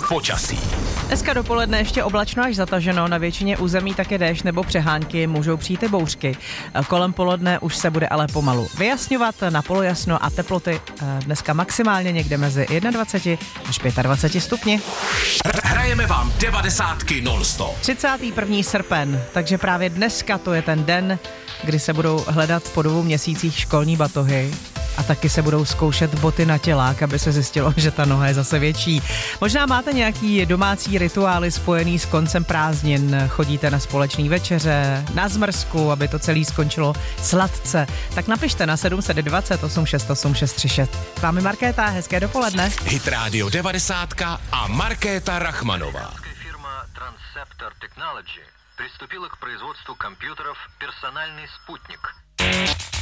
počasí. Dneska dopoledne ještě oblačno až zataženo, na většině území také déšť nebo přehánky, můžou přijít i bouřky. Kolem poledne už se bude ale pomalu vyjasňovat na polojasno a teploty dneska maximálně někde mezi 21 až 25 stupni. Hrajeme vám 90 non-stop. 31. srpen, takže právě dneska to je ten den, kdy se budou hledat po 2 měsících školní batohy. A taky se budou zkoušet boty na tělák, aby se zjistilo, že ta noha je zase větší. Možná máte nějaký domácí rituály spojený s koncem prázdnin, chodíte na společný večeře, na zmrzku, aby to celé skončilo sladce. Tak napište na 720 868 636. S vámi Markéta, hezké dopoledne. Hit Radio 90 a Markéta Rachmanová. Фирма Transceptor Technology приступила к производству компьютеров «Персональный спутник».